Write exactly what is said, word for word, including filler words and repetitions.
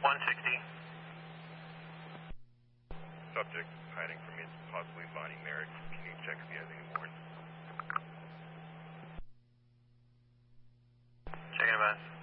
one sixty. Subject hiding from me is possibly Bonnie Merrick. Can you check if he has any warrants? Checking advance.